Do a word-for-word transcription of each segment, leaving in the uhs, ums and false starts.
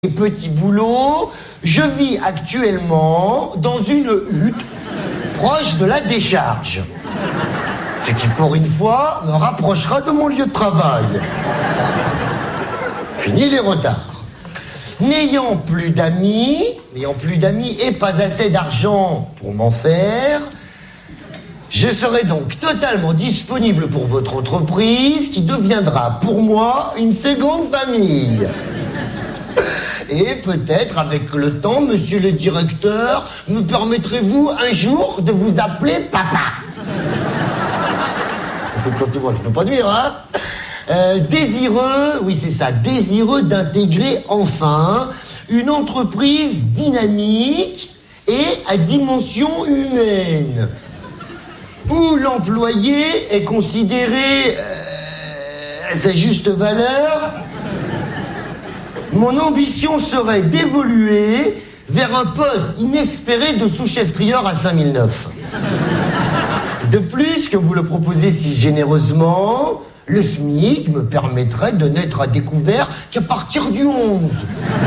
Petit boulot, je vis actuellement dans une hutte proche de la décharge. Ce qui, pour une fois, me rapprochera de mon lieu de travail. Fini les retards. N'ayant plus d'amis, n'ayant plus d'amis et pas assez d'argent pour m'en faire, je serai donc totalement disponible pour votre entreprise qui deviendra pour moi une seconde famille. Et peut-être, avec le temps, monsieur le directeur, me permettrez-vous un jour de vous appeler papa? Un peu de sentiment, ça peut pas nuire, hein? euh, Désireux, oui c'est ça, désireux d'intégrer enfin une entreprise dynamique et à dimension humaine, où l'employé est considéré euh, à sa juste valeur. Mon ambition serait d'évoluer vers un poste inespéré de sous-chef trieur à cinq mille neuf. De plus, que vous le proposez si généreusement, le SMIC me permettrait de n'être à découvert qu'à partir du onze.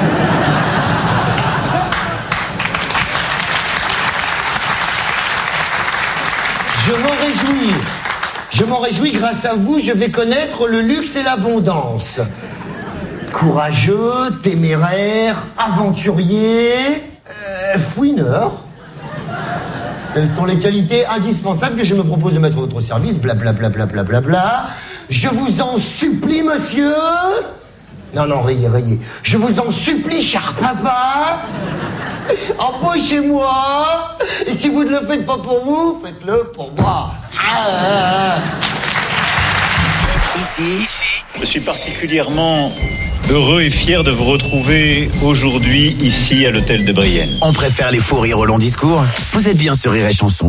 Je m'en réjouis. Je m'en réjouis, grâce à vous, je vais connaître le luxe et l'abondance. Courageux, téméraire, aventurier, euh, fouineur. Telles sont les qualités indispensables que je me propose de mettre à votre service. Blablabla, bla, bla, bla, bla. Je vous en supplie, monsieur. Non, non, riez, riez. Je vous en supplie, cher papa. Embauchez-moi. Et si vous ne le faites pas pour vous, faites-le pour moi. Ah. Ici, je suis particulièrement heureux et fier de vous retrouver aujourd'hui ici à l'hôtel de Brienne. On préfère les faux rires au long discours. Vous êtes bien sur Rire et Chanson.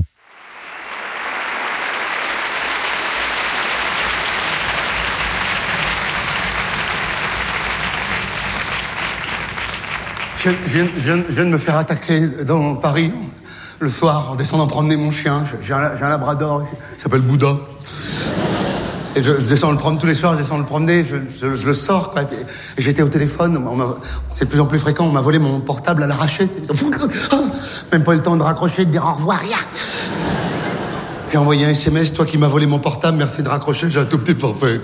Je, je, viens, je, viens, je viens de me faire attaquer dans Paris le soir en descendant promener mon chien. J'ai un, j'ai un labrador qui s'appelle Bouddha. Et je, je descends le promener tous les soirs, je descends le promener, je, je, je le sors, quoi. Et j'étais au téléphone, on m'a, c'est de plus en plus fréquent, on m'a volé mon portable à l'arraché. Même pas eu le temps de raccrocher, de dire au revoir, rien. J'ai envoyé un S M S, toi qui m'as volé mon portable, merci de raccrocher, j'ai un tout petit forfait.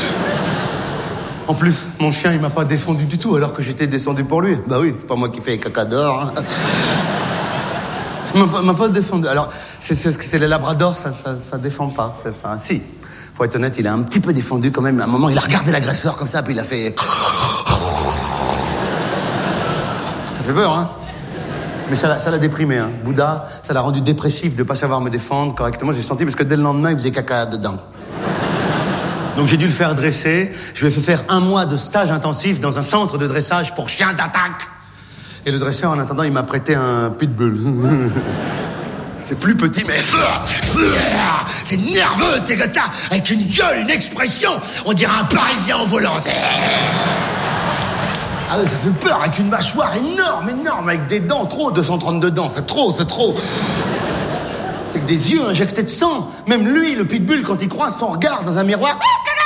En plus, mon chien, il m'a pas descendu du tout, alors que j'étais descendu pour lui. Bah oui, c'est pas moi qui fais les caca dehors, hein. Il m'a, m'a pas descendu. Alors, c'est, c'est, c'est les labradors, ça, ça, ça défend pas. C'est, enfin, si. Faut être honnête, il a un petit peu défendu quand même. À un moment, il a regardé l'agresseur comme ça, puis il a fait... Ça fait peur, hein? Mais ça l'a, ça l'a déprimé, hein. Bouddha, ça l'a rendu dépressif de pas savoir me défendre correctement. J'ai senti, parce que dès le lendemain, il faisait caca dedans. Donc j'ai dû le faire dresser. Je lui ai fait faire un mois de stage intensif dans un centre de dressage pour chiens d'attaque. Et le dresseur, en attendant, il m'a prêté un pitbull. C'est plus petit, mais c'est nerveux, tes gars, avec une gueule, une expression. On dirait un Parisien en volant. Ah oui, ça fait peur, avec une mâchoire énorme, énorme, avec des dents, trop, deux cent trente-deux dents. C'est trop, c'est trop. C'est que des yeux injectés de sang. Même lui, le pitbull, quand il croise son regard dans un miroir...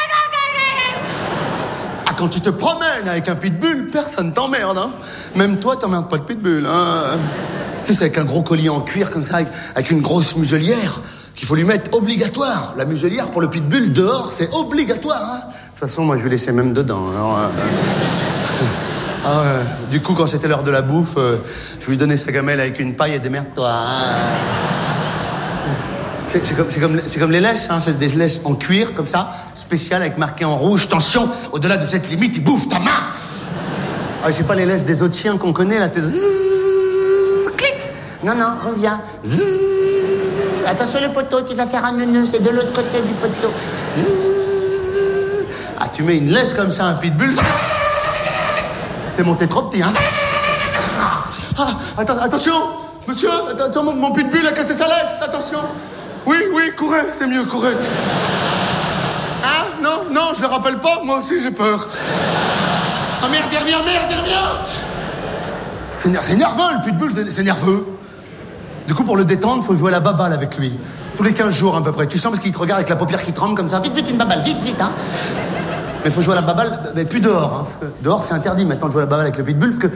Ah, quand tu te promènes avec un pitbull, personne t'emmerde, hein. Même toi, t'emmerdes pas de pitbull, hein. Tu sais, c'est avec un gros collier en cuir comme ça, avec, avec une grosse muselière, qu'il faut lui mettre obligatoire. La muselière pour le pitbull dehors, c'est obligatoire, hein. De toute façon, moi, je vais laisser même dedans. Alors, euh... ah, ouais. Du coup, quand c'était l'heure de la bouffe, euh, je lui donnais sa gamelle avec une paille et démerde-toi. Hein. C'est, c'est, comme, c'est, comme, c'est comme les laisses, hein. C'est des laisses en cuir, comme ça, spéciales, avec marqué en rouge, tension, au-delà de cette limite, il bouffe ta main. Ah, c'est pas les laisses des autres chiens qu'on connaît, là, t'es... Non, non, reviens. Zzzz. Attention le poteau, tu vas faire un neuneu, c'est de l'autre côté du poteau. Zzzz. Ah, tu mets une laisse comme ça, un pitbull. T'es monté trop petit, hein. Ah, attends, attention, monsieur, attention, mon, mon pitbull a cassé sa laisse, attention. Oui, oui, courez, c'est mieux, courez. Hein? Non, non, je le rappelle pas, moi aussi j'ai peur. Ah merde, il revient, merde, il revient. C'est, c'est nerveux, le pitbull, c'est, c'est nerveux. Du coup, pour le détendre, faut jouer à la baballe avec lui. Tous les quinze jours, à peu près. Tu sens parce qu'il te regarde avec la paupière qui tremble comme ça. Vite, vite, une baballe, vite, vite, hein. Mais faut jouer à la baballe, mais plus dehors. Hein, parce que dehors, c'est interdit maintenant de jouer à la baballe avec le pitbull, parce que